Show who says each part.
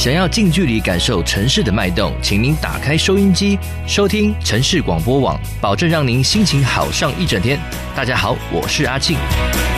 Speaker 1: 想要近距离感受城市的脉动，请您打开收音机，收听城市广播网，保证让您心情好上一整天。大家好，我是阿庆。